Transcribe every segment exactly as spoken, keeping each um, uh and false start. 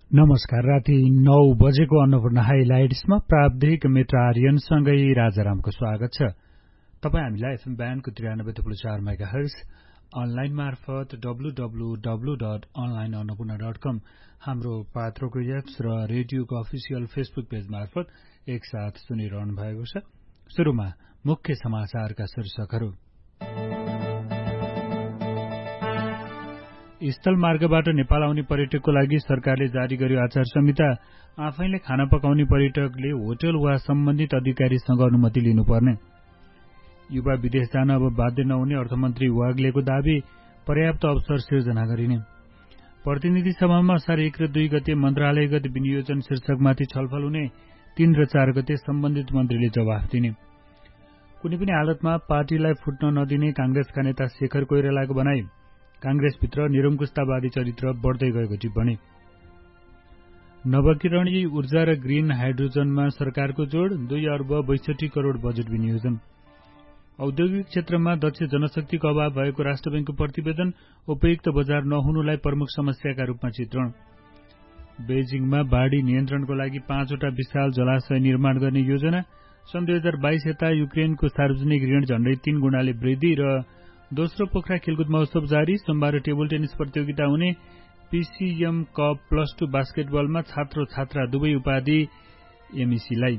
नमस्कार। राति नौ बजेको अन्नपूर्ण हाइलाइट्समा प्राविधिक मित्र आर्यनसँगै राजारामको स्वागत छ। तपाईँ हामीलाई एफएम ब्यान्डको त्रियानब्बे थुप्रो चार मेगा हर्ज, अनलाइन मार्फत W W W dot online Annapurna dot कम, हाम्रो पात्रोको एप्स र रेडियोको अफिसियल फेसबुक पेज मार्फत एकसाथ सुनिरहनु भएको छ। सुरुमा मुख्य समाचारका शीर्षकहरू। स्थल मार्गबाट नेपाल आउने पर्यटकको लागि सरकारले जारी गर्यो आचार संहिता। आफैले खाना पकाउने पर्यटकले होटल वा सम्बन्धित अधिकारीसँग अनुमति लिनुपर्ने। युवा विदेश जान अब बाध्य नहुने अर्थमन्त्री वाग्लेको दावी। पर्याप्त अवसर सिर्जना गरिने। प्रतिनिधि सभामा असार एक र दुई गते मन्त्रालयगत विनियोजन शीर्षकमाथि छलफल हुने। तीन र चार गते सम्बन्धित मन्त्रीले जवाफ दिने। कुनै पनि हालतमा पार्टीलाई फुट्न नदिने कांग्रेसका नेता शेखर कोइरालाको भनाई। कांग्रेसभित्र निरंकुशतावादी चरित्र बढ्दै गएको टिप्पणी। नवकिरणीय ऊर्जा र ग्रीन हाइड्रोजनमा सरकारको जोड। दुई अर्ब बैसठी करोड़ बजेट विनियोजन। औद्योगिक क्षेत्रमा दक्ष जनशक्तिको अभाव भएको राष्ट्र बैंकको प्रतिवेदन। उपयुक्त बजार नहुनुलाई प्रमुख समस्याका रूपमा चित्रण। बेजिङमा बाढ़ी नियन्त्रणको लागि पाँचवटा विशाल जलाशय निर्माण गर्ने योजना। सन् दुई हजार बाइस यता युक्रेनको सार्वजनिक ऋण झण्डै तीन गुणाले वृद्धि र दोस्रो पोखरा खेलकुद महोत्सव जारी। सोमबार टेबल टेनिस प्रतियोगिता हुने। पीसीएम कप प्लस टू बास्केटबलमा छात्र छात्रा दुवै उपाधि एमईसीलाई।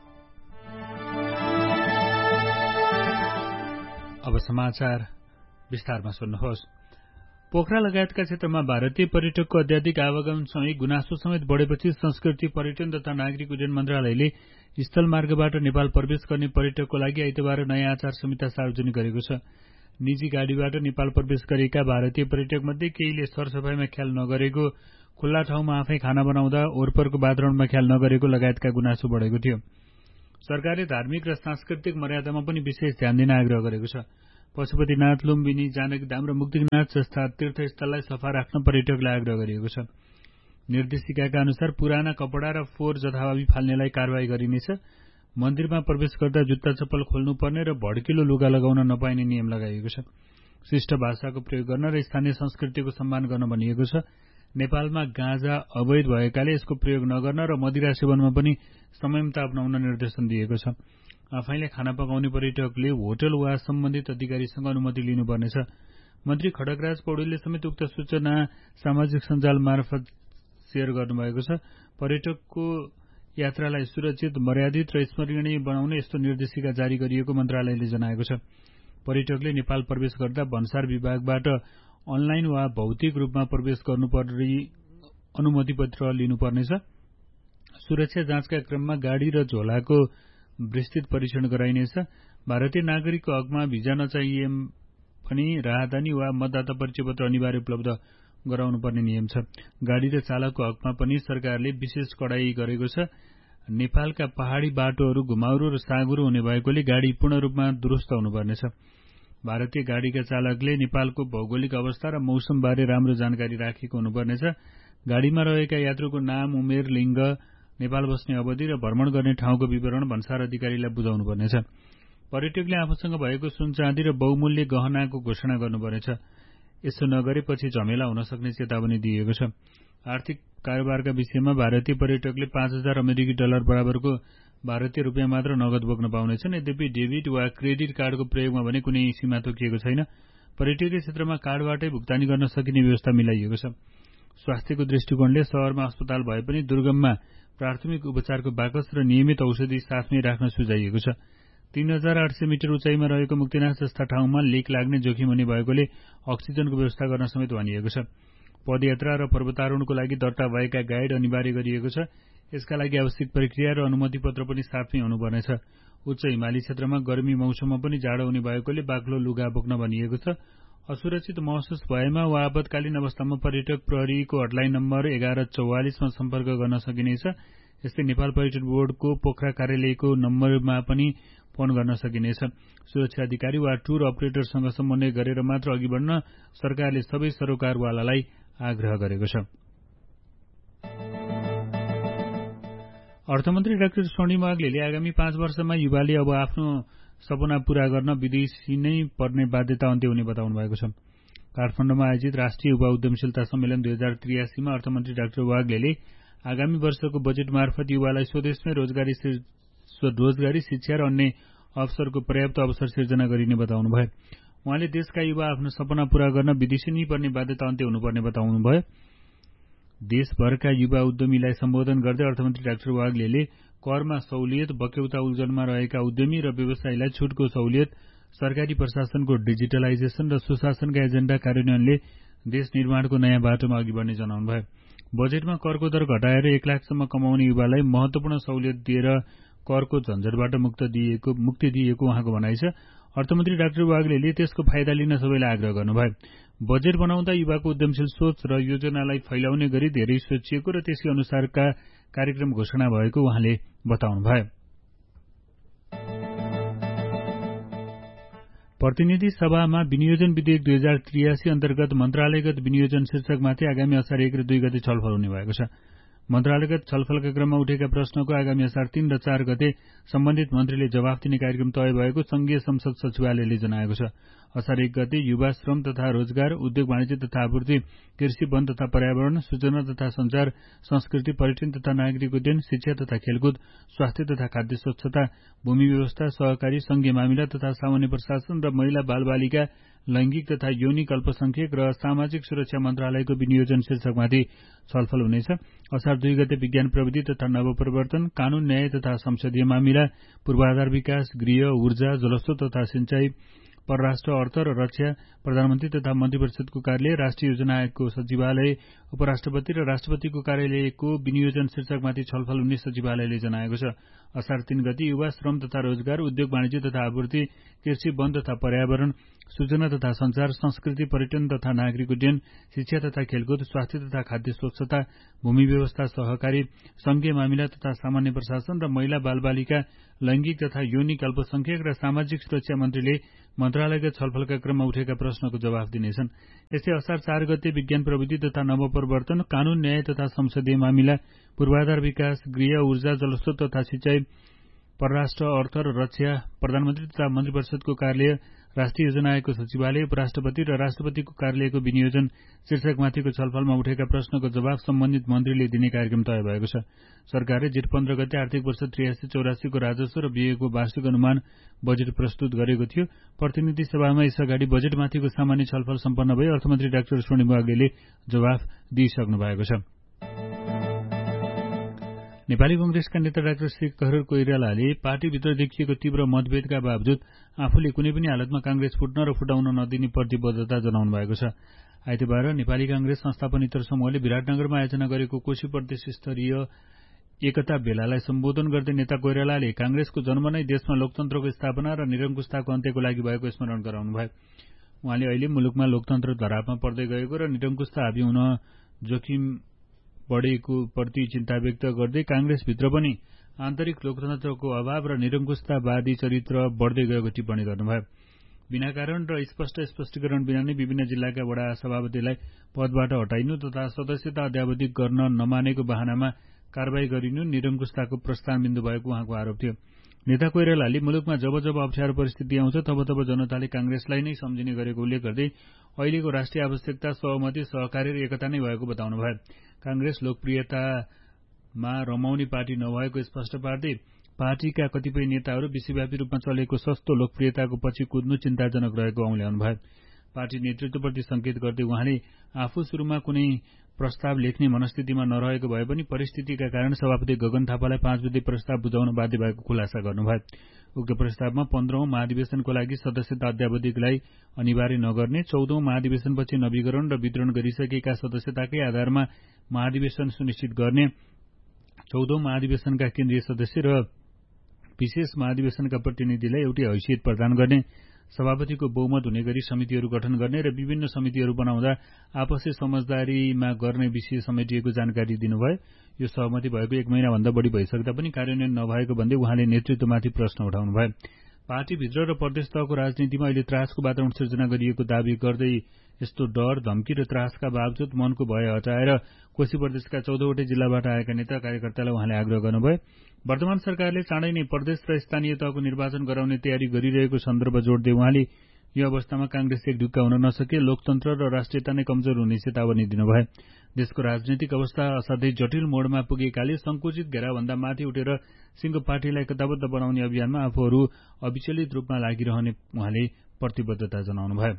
अब समाचार विस्तारमा सुन्नुहोस्। पोखरा लगायतका क्षेत्रमा भारतीय पर्यटकको अत्याधिक आवागमनसँगै गुनासो समेत बढेपछि संस्कृति, पर्यटन तथा नागरिक उड्डयन मन्त्रालयले स्थल मार्गबाट नेपाल प्रवेश गर्ने पर्यटकको लागि आइतबार नयाँ आचार संहिता सार्वजनिक गरेको छ। निजी गाड़ीबाट नेपाल प्रवेश गरेका भारतीय पर्यटकमध्ये केहीले सरसफाईमा ख्याल नगरेको, खुल्ला ठाउँमा आफै खाना बनाउँदा ओरपरको वातावरणमा ख्याल नगरेको लगायतका गुनासो बढेको थियो। सरकारले धार्मिक र सांस्कृतिक मर्यादामा पनि विशेष ध्यान दिन आग्रह गरेको छ। पशुपतिनाथ, लुम्बिनी, जानकीधाम र मुक्तिनाथ जस्ता तीर्थस्थललाई सफा राख्न पर्यटकलाई आग्रह गरिएको छ। निर्देशिकाका अनुसार पुराना कपड़ा र फोहोर जथाभावी फाल्नेलाई कारवाही गरिनेछ। मन्दिरमा प्रवेश गर्दा जुत्ता चप्पल खोल्नुपर्ने र भड्किलो लुगा लगाउन नपाइने नियम लगाइएको छ। शिष्ट भाषाको प्रयोग गर्न र स्थानीय संस्कृतिको सम्मान गर्न भनिएको छ। नेपालमा गाँजा अवैध भएकाले यसको प्रयोग नगर्न र मदिरा सेवनमा पनि संयमता अपनाउन निर्देशन दिएको छ। आफैले खाना पकाउने पर्यटकले होटल वा सम्बन्धित अधिकारीसँग अनुमति लिनुपर्नेछ। मन्त्री खड्गराज पौडेलले समेत उक्त सूचना सामाजिक सञ्जाल मार्फत शेयर गर्नुभएको छ। पर्यटकको यात्रालाई सुरक्षित, मर्यादित र स्मरणीय बनाउने यस्तो निर्देशिका जारी गरिएको मन्त्रालयले जनाएको छ। पर्यटकले नेपाल प्रवेश गर्दा भन्सार विभागबाट अनलाइन वा भौतिक रूपमा प्रवेश गर्नुपर्ने अनुमति पत्र लिनुपर्नेछ। सुरक्षा जाँचका क्रममा गाड़ी र झोलाको विस्तृत परीक्षण गराइनेछ। भारतीय नागरिकको हकमा भिजा नचाहिए पनि राहदानी वा मतदाता परिचय पत्र अनिवार्य उपलब्ध गराउनुपर्ने नियम छ। गाड़ी र चालकको हकमा पनि सरकारले विशेष कडाई गरेको छ। नेपालका पहाड़ी बाटोहरू घुमाउरो र साँघुरो हुने भएकोले गाड़ी पूर्ण रूपमा दुरुस्त हुनुपर्नेछ। भारतीय गाड़ीका चालकले नेपालको भौगोलिक अवस्था र मौसमबारे राम्रो जानकारी राखेको हुनुपर्नेछ। गाड़ीमा रहेका यात्रुको नाम, उमेर, लिङ्ग, नेपाल बस्ने अवधि र भ्रमण गर्ने ठाउँको विवरण भन्सार अधिकारीलाई बुझाउनुपर्नेछ। पर्यटकले आफूसँग भएको सुन चाँदी र बहुमूल्य गहनाको घोषणा गर्नुपर्नेछ। यसो नगरेपछि झमेला हुन सक्ने चेतावनी दिएको छ। आर्थिक कारोबारका विषयमा भारतीय पर्यटकले पाँच हजार अमेरिकी डलर बराबरको भारतीय रुपियाँ मात्र नगद बोक्न पाउनेछन्। यद्यपि डेबिट वा क्रेडिट कार्डको प्रयोगमा भने कुनै सीमा तोकिएको छैन। पर्यटकीय क्षेत्रमा कार्डबाटै भुक्तानी गर्न सकिने व्यवस्था मिलाइएको छ। स्वास्थ्यको दृष्टिकोणले शहरमा अस्पताल भए पनि दुर्गममा प्राथमिक उपचारको बाकस र नियमित औषधि साथमै राख्न सुझाइएको छ। तीन हजार आठ सय मिटर उचाइमा रहेको मुक्तिनाथ जस्ता ठाउँमा लिक लाग्ने जोखिम हुने भएकोले अक्सिजनको व्यवस्था गर्न समेत भनिएको छ। पदयात्रा र पर्वतारोहणको लागि दर्ता भएका गाइड अनिवार्य गरिएको छ। यसका लागि आवश्यक प्रक्रिया र अनुमति पत्र पनि साथमै हुनुपर्नेछ। उच्च हिमाली क्षेत्रमा गर्मी मौसममा पनि जाडो हुने भएकोले बाक्लो लुगा बोक्न भनिएको छ। असुरक्षित महसुस भएमा वा आपतकालीन अवस्थामा पर्यटक प्रहरीको हटलाइन नम्बर एघार चौवालिसमा सम्पर्क गर्न सकिनेछ। यस्तै नेपाल पर्यटन बोर्डको पोखरा कार्यालयको नम्बरमा पनि फोन गर्न सकिनेछ। सुरक्षा अधिकारी वा टूर अपरेटरसँग समन्वय गरेर मात्र अघि बढ्न सरकारले सबै सरोकारवालालाई आग्रह गरेको छ। अर्थमन्त्री डाक्टर स्वर्णिम वाग्लेले आगामी पाँच वर्षमा युवाले अब आफ्नो सपना पूरा गर्न विदेशी नै पर्ने बाध्यता अन्त्य हुने बताउनु भएको छ। काठमाडौँमा आयोजित राष्ट्रिय युवा उद्यमशीलता सम्मेलन दुई हजार त्रियासीमा अर्थमन्त्री डाक्टर वाग्लेले आगामी वर्षको बजेट मार्फत युवालाई स्वदेशमै रोजगारी रोजगारी शिक्षा र अन्य अवसरको पर्याप्त अवसर सिर्जना गरिने बताउनुभयो। उहाँले देशका युवा आफ्नो सपना पूरा गर्न विदेशी नै पर्ने बाध्यता अन्त्य हुनुपर्ने बताउनुभयो। देशभरका युवा उद्यमीलाई सम्बोधन गर्दै अर्थमन्त्री डाक्टर वाग्लेले करमा सहुलियत, बक्यौता उर्जनमा रहेका उद्यमी र व्यवसायीलाई छुटको सहुलियत, सरकारी प्रशासनको डिजिटलाइजेशन र सुशासनका एजेण्डा कार्यान्वयनले देश निर्माणको नयाँ बाटोमा अघि बढ्ने जनाउनुभयो। बजेटमा करको दर घटाएर एक लाखसम्म कमाउने युवालाई महत्वपूर्ण सहुलियत दिएर करको झन्झटबाट मुक्त दिएको मुक्ति दिएको उहाँको भनाइ छ। अर्थमन्त्री डाक्टर वाग्लेले त्यसको फाइदा लिन सबैलाई आग्रह गर्नुभयो। बजेट बनाउँदा युवाको उद्यमशील सोच र योजनालाई फैलाउने गरी धेरै सोचिएको र त्यसै अनुसारका कार्यक्रम घोषणा भएको उहाँले बताउनुभयो। प्रतिनिधि सभामा विनियोजन विधेयक दुई हजार त्रियासी अन्तर्गत मन्त्रालयगत विनियोजन शीर्षकमाथि आगामी असार एक र दुई गते छलफल हुने भएको छ। मन्त्रालयगत छलफलका क्रममा उठेका प्रश्नको आगामी असार तीन र चार गते सम्बन्धित मन्त्रीले जवाफ दिने कार्यक्रम तय भएको संघीय संसद सचिवालयले जनाएको छ। असार एक गते युवा, श्रम तथा रोजगार, उद्योग वाणिज्य तथा आपूर्ति, कृषि, वन तथा पर्यावरण, सूचना तथा संचार, संस्कृति, पर्यटन तथा नागरिक उड्डयन, शिक्षा तथा खेलकुद, स्वास्थ्य तथा खाद्य स्वच्छता, भूमि व्यवस्था, सहकारी, संघीय मामिला तथा सामान्य प्रशासन र महिला बालबालिका, लैंगिक तथा यौनिक अल्पसंख्यक र सामाजिक सुरक्षा मन्त्रालयको विनियोजन शीर्षकमाथि छलफल हुनेछ। असार दुई गते विज्ञान प्रविधि तथा नवप्रवर्तन, कानून, न्याय तथा संसदीय मामिला, पूर्वाधार विकास, गृह, ऊर्जा, जलस्रोत तथा सिंचाई, परराष्ट्र, अर्थ र रक्षा, प्रधानमन्त्री तथा मन्त्री परिषदको कार्यालय, राष्ट्रिय योजना आयोगको सचिवालय, उपराष्ट्रपति र राष्ट्रपतिको कार्यालयको विनियोजन शीर्षकमाथि छलफल हुने सचिवालयले जनाएको छ। असार तीन गते युवा, श्रम तथा रोजगार, उद्योग वाणिज्य तथा आपूर्ति, कृषि, वन तथा पर्यावरण, सूचना तथा संचार, संस्कृति, पर्यटन तथा नागरिक उड्डयन, शिक्षा तथा खेलकुद, स्वास्थ्य तथा खाद्य स्वच्छता, भूमि व्यवस्था, सहकारी, संघीय मामिला तथा सामान्य प्रशासन र महिला बालबालिका, लैंगिक तथा यौनिक अल्पसंख्यक र सामाजिक सुरक्षा मन्त्रीले मन्त्रालयगत छलफलका क्रममा उठेका प्रश्नको जवाफ दिनेछन्। यसै असार चार गते विज्ञान प्रविधि तथा नवप्रवर्तन, कानून, न्याय तथा संसदीय मामिला, पूर्वाधार विकास, गृह, ऊर्जा, जलस्रोत तथा सिंचाई, परराष्ट्र, अर्थ र रक्षा, प्रधानमन्त्री तथा मन्त्री परिषदको कार्यालय, राष्ट्रिय योजना आयोगको सचिवालय, उपराष्ट्रपति र राष्ट्रपतिको कार्यालयको विनियोजन शीर्षकमाथिको छलफलमा उठेका प्रश्नको जवाफ सम्बन्धित मन्त्रीले दिने कार्यक्रम तय भएको छ। सरकारले जेठ पन्ध्र गते आर्थिक वर्ष त्रियासी चौरासीको राजस्व र व्ययको वार्षिक अनुमान बजेट प्रस्तुत गरेको थियो। प्रतिनिधि सभामा यसअगाडि बजेटमाथिको सामान्य छलफल सम्पन्न भई अर्थमन्त्री डाक्टर स्वर्णिम वाग्लेले जवाफ दिइसक्नु भएको छ। नेपाली कंग्रेसका नेता डाक्टर शेखर कोइरालाले पार्टीभित्र देखिएको तीव्र मतभेदका बावजुद आफूले कुनै पनि हालतमा कांग्रेस फुट्न र फुटाउन नदिने प्रतिबद्धता जनाउनु भएको छ। आइतबार नेपाली कांग्रेस संस्थापनेतर समूहले विराटनगरमा आयोजना गरेको कोशी प्रदेश स्तरीय एकता भेलालाई सम्बोधन गर्दै नेता कोइरालाले कांग्रेसको जन्म नै देशमा लोकतन्त्रको स्थापना र निरंकुशताको अन्त्यको लागि भएको स्मरण गराउनुभयो। उहाँले अहिले मुलुकमा लोकतन्त्र धरापमा पर्दै गएको र निरंकुशता हावी हुन जोखिम बढेको प्रति चिन्ता व्यक्त गर्दै कांग्रेसभित्र पनि आन्तरिक लोकतन्त्रको अभाव र निरंकुशतावादी चरित्र बढ्दै गएको टिप्पणी गर्नुभयो। बिना कारण र स्पष्ट स्पष्टीकरण बिना नै विभिन्न जिल्लाका वडा सभापतिलाई पदबाट हटाइनु तथा सदस्यता अध्यावधि गर्न नमानेको बहानामा कारवाही गरिनु निरंकुशताको प्रस्थानबिन्दु भएको उहाँको आरोप थियो। नेता कोइरालाले मुलुकमा जब जब अप्ठ्यारो परिस्थिति आउँछ तब तब जनताले कांग्रेसलाई नै सम्झिने गरेको उल्लेख गर्दै अहिलेको राष्ट्रिय आवश्यकता सहमति, सहकारी र एकता नै भएको बताउनुभयो। कांग्रेस लोकप्रियतामा रमाउने पार्टी नभएको स्पष्ट पार्दै पार्टीका कतिपय नेताहरू विश्वव्यापी रूपमा चलेको सस्तो लोकप्रियताको पछि कुद्नु चिन्ताजनक रहेको औँल्याउनुभयो। पार्टी नेतृत्वप्रति संकेत गर्दै उहाँले आफू सुरुमा कुनै प्रस्ताव लेख्ने मनस्थितिमा नरहेको भए पनि परिस्थितिका कारण सभापति गगन थापालाई पाँच बुँदे प्रस्ताव बुझाउन बाध्य भएको खुलासा गर्नुभयो। उक्त प्रस्तावमा पन्ध्रौं महाधिवेशनको लागि सदस्यता अध्यावधिलाई अनिवार्य नगर्ने, चौधौं महाधिवेशनपछि नवीकरण र वितरण गरिसकेका सदस्यताकै आधारमा महाधिवेशन सुनिश्चित गर्ने, चौधौं महाधिवेशनका केन्द्रीय सदस्य र विशेष महाधिवेशनका प्रतिनिधिलाई एउटै हैसियत प्रदान गर्ने, सभापतिको बहुमत हुने गरी समितिहरू गठन गर्ने र विभिन्न समितिहरू बनाउँदा आपसी समझदारीमा गर्ने विषय समेटिएको जानकारी दिनुभयो। यो सहमति भएको एक महिनाभन्दा बढ़ी भइसक्दा पनि कार्यान्वयन नभएको भन्दै उहाँले नेतृत्वमाथि प्रश्न उठाउनुभयो। पार्टीभित्र र प्रदेश तहको राजनीतिमा अहिले त्रासको वातावरण सिर्जना गरिएको दावी गर्दै यस्तो डर, धम्की र त्रासका बावजुद मनको भय हटाएर कोशी प्रदेशका चौधवटै जिल्लाबाट आएका नेता कार्यकर्तालाई उहाँले आग्रह गर्नुभयो। वर्तमान सरकारले चाँडै नै प्रदेश र स्थानीय तहको निर्वाचन गराउने तयारी गरिरहेको सन्दर्भ जोड्दै उहाँले यो अवस्थामा कांग्रेस एक ढुक्का हुन नसके लोकतन्त्र र राष्ट्रियता नै कमजोर हुने चेतावनी दिनुभयो। देशको राजनैतिक अवस्था असाध्यै जटिल मोडमा पुगेकाले संकुचित घेराभन्दा माथि उठेर सिंहको पार्टीलाई एकताबद्ध बनाउने अभियानमा आफूहरू अविचलित रूपमा लागिरहने उहाँले प्रतिबद्धता जनाउनुभयो।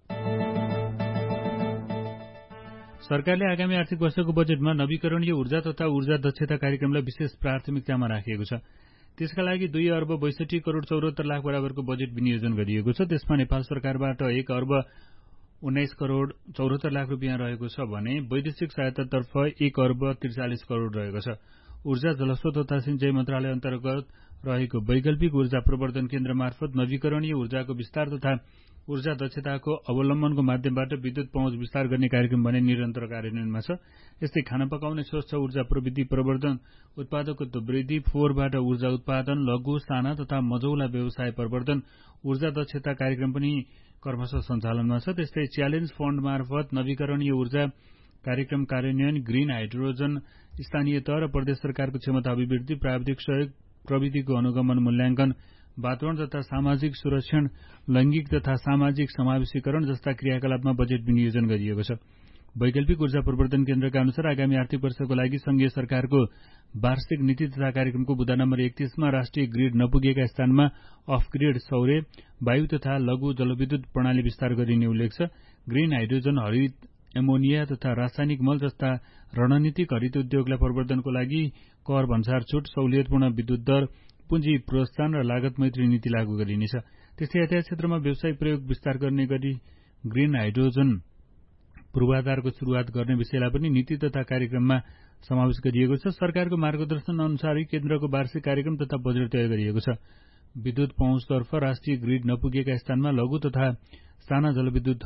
सरकारले आगामी आर्थिक वर्षको बजेटमा नवीकरणीय ऊर्जा तथा ऊर्जा दक्षता कार्यक्रमलाई विशेष प्राथमिकतामा राखिएको छ। त्यसका लागि दुई अर्ब बैसठी करोड़ चौरात्तर लाख बराबरको बजेट विनियोजन गरिएको छ। त्यसमा नेपाल सरकारबाट एक अर्ब उन्नाइस करोड़ चौरात्तर लाख रुपियाँ रहेको छ भने वैदेशिक सहायतातर्फ एक अर्ब त्रिचालिस करोड़ रहेको छ। ऊर्जा जलस्रोत तथा सिंचाई मन्त्रालय अन्तर्गत रहेको वैकल्पिक ऊर्जा प्रवर्धन केन्द्र मार्फत नवीकरणीय ऊर्जाको विस्तार तथा ऊर्जा दक्षताको अवलम्बनको माध्यमबाट विद्युत पहुँच विस्तार गर्ने कार्यक्रम भने निरन्तर कार्यान्वयनमा छ। यस्तै खाना पकाउने स्वच्छ ऊर्जा प्रविधि प्रवर्धन, उत्पादकत्व वृद्धि, फोहोरबाट ऊर्जा उत्पादन, लघु साना तथा मझौला व्यवसाय प्रवर्धन, ऊर्जा दक्षता कार्यक्रम पनि क्रमशः सञ्चालनमा छ। त्यस्तै च्यालेन्ज फण्ड मार्फत नवीकरणीय ऊर्जा कार्यक्रम कार्यान्वयन, ग्रीन हाइड्रोजन, स्थानीय तह र प्रदेश सरकारको क्षमता अभिवृद्धि, प्राविधिक सहयोग, प्रविधिको अनुगमन मूल्याङ्कन, वातावरण तथा सामाजिक सुरक्षण, लैंगिक तथा सामाजिक समावेशीकरण जस्ता क्रियाकलापमा बजेट विनियोजन गरिएको छ। वैकल्पिक ऊर्जा प्रवर्धन केन्द्रका अनुसार आगामी आर्थिक वर्षको लागि संघीय सरकारको वार्षिक नीति तथा कार्यक्रमको बुँदा नम्बर एकतीसमा राष्ट्रिय ग्रिड नपुगेका स्थानमा अफ ग्रिड सौर्य, वायु तथा लघु जलविद्युत प्रणाली विस्तार गरिने उल्लेख छ। ग्रीन हाइड्रोजन, हरित एमोनिया तथा रासायनिक मल जस्ता रणनीतिक हरित उद्योगलाई प्रवर्धनको लागि कर भन्सार छुट, सहुलियतपूर्ण विद्युत दर, पुँजी प्रोत्साहन र लागत मैत्री नीति लागू गरिनेछ। त्यस्तै यातायात क्षेत्रमा व्यावसायिक प्रयोग विस्तार गर्ने गरी ग्रीन हाइड्रोजन पूर्वाधारको शुरूआत गर्ने विषयलाई पनि नीति तथा कार्यक्रममा समावेश गरिएको छ। सरकारको मार्गदर्शन अनुसारै केन्द्रको वार्षिक कार्यक्रम तथा बजेट तय गरिएको छ। विद्युत पहुँचतर्फ राष्ट्रिय ग्रिड नपुगेका स्थानमा लघु तथा साना जलविद्युत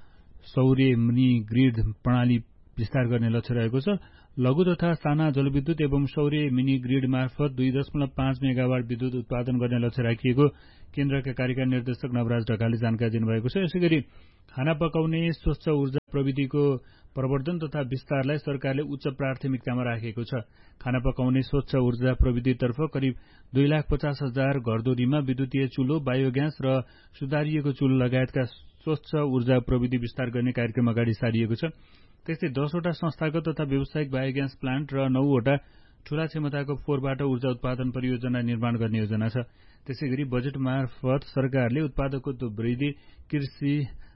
सौर्य मिनी ग्रिड प्रणाली विस्तार गर्ने लक्ष्य रहेको छ। लघु तथा साना जलविद्युत एवं सौर्य मिनी ग्रिड मार्फत दुई दशमलव पाँच मेगावाट विद्युत उत्पादन गर्ने लक्ष्य राखिएको केन्द्रका कार्यकारी निर्देशक नवराज ढकालले जानकारी दिनुभएको छ। यसैगरी खाना पकाउने स्वच्छ ऊर्जा प्रविधिको प्रवर्धन तथा विस्तारलाई सरकारले उच्च प्राथमिकतामा राखेको छ। खाना पकाउने स्वच्छ ऊर्जा प्रविधितर्फ करिब दुई लाख पचास हजार घरधुरीमा विद्युतीय चुलो, बायोग्यास र सुधारिएको चुलो लगायतका स्वच्छ ऊर्जा प्रविधि विस्तार गर्ने कार्यक्रम अगाडि सारिएको छ। त्यस्तै दसवटा संस्थागत तथा व्यावसायिक बायोग्यास प्लान्ट र नौवटा ठूला क्षमताको फोहोरबाट ऊर्जा उत्पादन परियोजना निर्माण गर्ने योजना छ। त्यसैगरी बजेट मार्फत सरकारले उत्पादकत्व वृद्धि, कृषि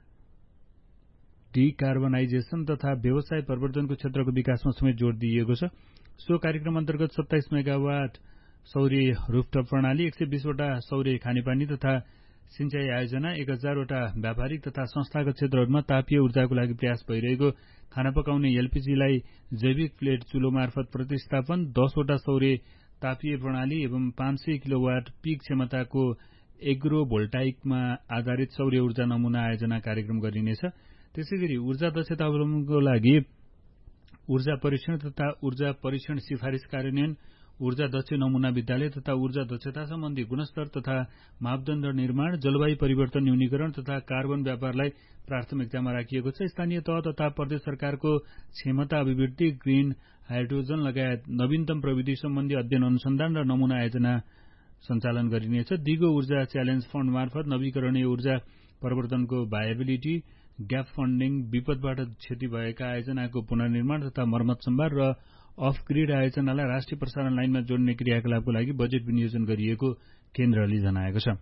डिकार्बनाइजेशन तथा व्यवसाय प्रवर्धनको क्षेत्रको विकासमा समेत जोड़ दिइएको छ। सो कार्यक्रम अन्तर्गत सत्ताइस मेगावाट सौर्य रूफटप प्रणाली, एक सय बीसवटा सौर्य खानेपानी तथा सिंचाई आयोजना, एक हजारवटा व्यापारिक तथा संस्थागत क्षेत्रहरूमा तापीय ऊर्जाको लागि प्रयास भइरहेको खाना पकाउने एलपीजीलाई जैविक प्लेट चुलो मार्फत प्रतिस्थापन, दसवटा सौर्य तापीय प्रणाली एवं पाँच सय किलोवाट पीक क्षमताको एग्रो भोल्टाइकमा आधारित सौर्य ऊर्जा नमूना आयोजना कार्यक्रम गरिनेछ। त्यसैगरी ऊर्जा दक्षता अवलम्बनको लागि ऊर्जा परीक्षण तथा ऊर्जा परीक्षण सिफारिश कार्यान्वयन, ऊर्जा दक्ष नमूना विद्यालय तथा ऊर्जा दक्षता सम्बन्धी गुणस्तर तथा मापदण्ड निर्माण, जलवायु परिवर्तन न्यूनीकरण तथा कार्बन व्यापारलाई प्राथमिकतामा राखिएको छ। स्थानीय तह तथा प्रदेश सरकारको क्षमता अभिवृद्धि, ग्रीन हाइड्रोजन लगायत नवीनतम प्रविधि सम्बन्धी अध्ययन अनुसन्धान र नमूना आयोजना सञ्चालन गरिनेछ। दिगो ऊर्जा च्यालेन्ज फण्ड मार्फत नवीकरणीय ऊर्जा प्रवर्धनको भायबिलिटी, ग्याप फण्डिङ, विपदबाट क्षति भएका आयोजनाको पुनर्निर्माण तथा मर्मत सम्भार र अफ ग्रिड आयोजनालाई राष्ट्रिय प्रसारण लाइनमा जोड्ने क्रियाकलापको लागि बजेट विनियोजन गरिएको केन्द्रले जनाएको छ।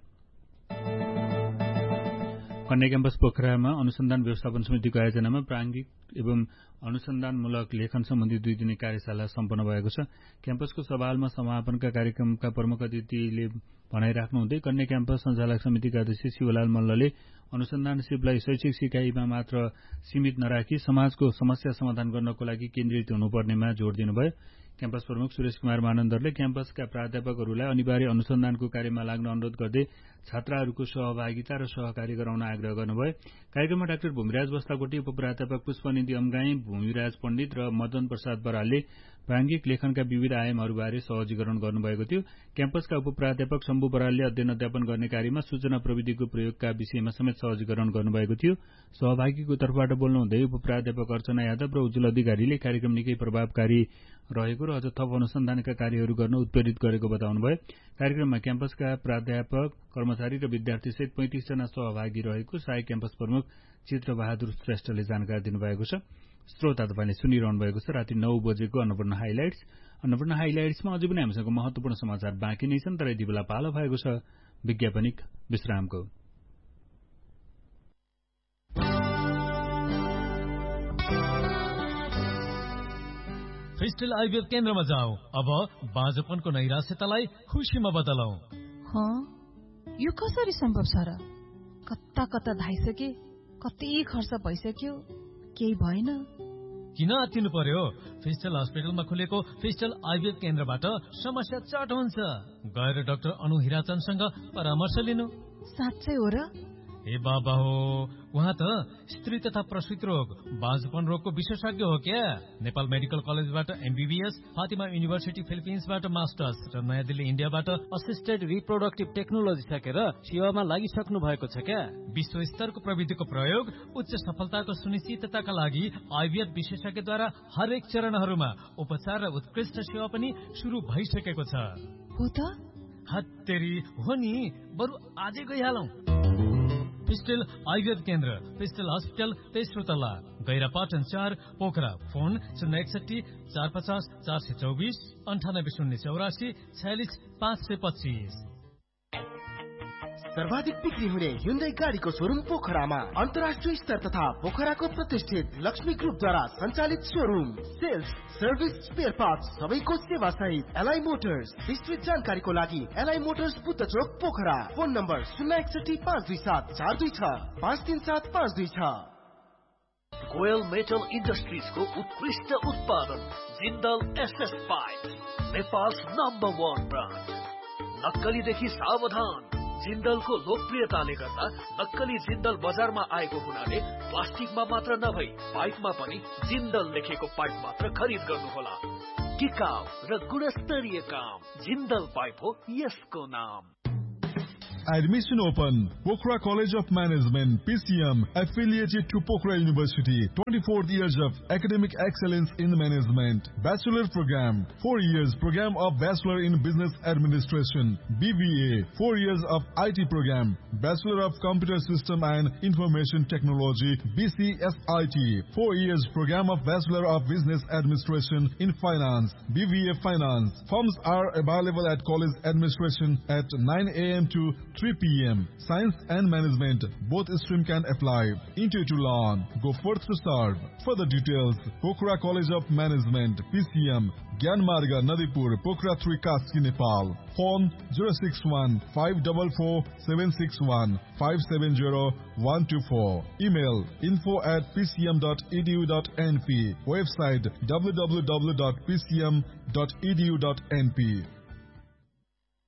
कन्या क्याम्पस पोखरामा अनुसन्धान व्यवस्थापन समितिको आयोजनामा प्राङ्गिक एवं अनुसन्धानमूलक लेखन सम्बन्धी दुई दिने कार्यशाला सम्पन्न भएको छ। क्याम्पसको सभाहालमा समापनका कार्यक्रमका प्रमुख अतिथिले भनाइराख्नुहुँदै कन्या क्याम्पस सञ्चालक समितिका अध्यक्ष शिवलाल मल्लले अनुसन्धान शिविरलाई शैक्षिक सिकाइमा मात्र सीमित नराखी समाजको समस्या समाधान गर्नको लागि केन्द्रित हुनुपर्नेमा जोड़ दिनुभयो। क्याम्पस प्रमुख सुरेश कुमार मानन्दरले क्याम्पसका प्राध्यापकहरूलाई अनिवार्य अनुसन्धानको कार्यमा लाग्न अनुरोध गर्दै छात्राहरूको सहभागिता र सहकार्य गराउन आग्रह गर्नुभयो। कार्यक्रममा डाक्टर भूमिराज बस्ताकोटी, उपप्राध्यापक पुष्पनिधि अम्गाई, भूमिराज पण्डित र मदन प्रसाद बरालले प्राङ्गिक लेखनका विविध आयामहरूबारे सहजीकरण गर्नुभएको थियो। क्याम्पसका उपप्राध्यापक शम्भु बरालले अध्ययन अध्यापन गर्ने कार्यमा सूचना प्रविधिको प्रयोगका विषयमा समेत सहजीकरण गर्नुभएको थियो। सहभागीको तर्फबाट बोल्नुहुँदै उपप्राध्यापक अर्चना यादव र उज्जवल अधिकारीले कार्यक्रम निकै प्रभावकारी रहेको र अझ थप अनुसन्धानका कार्यहरू गर्न उत्प्रेरित गरेको बताउनुभयो। कार्यक्रममा क्याम्पसका प्राध्यापक, कर्मचारी र विद्यार्थी सहित पैंतिस जना सहभागी रहेको सहायक क्याम्पस प्रमुख चित्रबहादुर श्रेष्ठले जानकारी दिनुभएको छ। श्रोता तपाईले सुनिरहनु भएको छ राति नौ बजेको अन्नपूर्ण हाइलाइट्स। अन्नपूर्ण हाइलाइट्समा अझै पनि हामीसँग महत्वपूर्ण समाचार बाँकी नै छन्, तर यति बेला पालो भएको छ विज्ञापनिक विश्रामको। फिस्टल आइभीएफ केन्द्रमा जाऊ। अब बाँझोपनको नैराश्यतालाई खुसीमा बदलौ। हाँ, यो कसरी सम्भव छ र? कता कता धाइसके, कति खर्च भइसक्यो, केही भएन। किन आत्तिनु पर्यो? फिस्टल हस्पिटलमा खुलेको फिस्टल आइभीएफ केन्द्रबाट समस्या चट हुन्छ। गएर डाक्टर अनु हिराचन्दसँग परामर्श लिनु। साँच्चै हो र? ए बाबा हो, उहाँ त स्त्री तथा प्रसूति रोग, बाँझोपन रोगको विशेषज्ञ हो क्या। नेपाल मेडिकल कलेजबाट एमबीबीएस, फातिमा युनिभर्सिटी फिलिपिन्सबाट मास्टर्स र नयाँ दिल्ली इन्डियाबाट असिस्टेड रिप्रोडक्टिभ टेक्नोलोजी सकेर सेवामा लागिसक्नु भएको छ क्या। विश्व स्तरको प्रविधिको प्रयोग उच्च सफलताको सुनिश्चितताका लागि आइभीएफ विशेषज्ञद्वारा हरेक चरणहरूमा उपचार र उत्कृष्ट सेवा पनि शुरू भइसकेको छ। हो त? हत्तेरी हो नि, बरु आजै गइहालौं। फिस्टल आइभीएफ केन्द्र, फिस्टल हस्पिटल, तेस्रो तल्ला, गैरापाटन चार, पोखरा। फोन शून्य एकसठी चार पचास चार सय चौबिस अन्ठानब्बे शून्य चौरासी छयालिस पाँच सय पच्चिस। सर्वाधिक बिक्री हुने ह्युन्डाई गाडीको शोरूम पोखरामा अन्तर्राष्ट्रिय स्तर तथा पोखराको प्रतिष्ठित लक्ष्मी ग्रुपद्वारा सञ्चालित showroom. Sales, service, spare parts सबैको सेवा सहित एलआई मोटर्स। विस्तृत जानकारीको लागि एलआई मोटर्स बुद्ध चोक पोखरा। फोन नम्बर शून्य एकसठी पाँच दुई सात चार दुई छ पाँच तीन सात पाँच दुई छ। गोयल मेटल इन्डस्ट्रिजको उत्कृष्ट उत्पादन Jindal SS pipe, Nepal's number one brand. नक्कलीदेखि सावधान। जिन्दलको लोकप्रियताले गर्दा नक्कली जिन्दल बजारमा आएको हुनाले प्लास्टिकमा मात्र नभई पाइपमा पनि जिन्दल लेखेको पाइप मात्र खरिद गर्नुहोला। टिकाउ र गुणस्तरीय काम, जिन्दल पाइप हो यसको नाम। Admission open. Pokhara College of Management, P C M, affiliated to Pokhara University. twenty-four years of academic excellence in management. Bachelor program, four years program of Bachelor in Business Administration. B B A, four years of I T program. Bachelor of Computer System and Information Technology, B C S I T. four years program of Bachelor of Business Administration in Finance, B V A Finance. Forms are available at college administration at nine A M to three P M Science and Management, both stream can apply. Interview to learn. Go forth to serve. Further details, Pokhara College of Management, P C M, Gyanmarga, Nadipur, Pokhara three, Kaski, Nepal. Phone zero six one five four four seven six one five seven zero one two four. Email info at p c m dot e d u dot n p. Website w w w dot p c m dot e d u dot n p.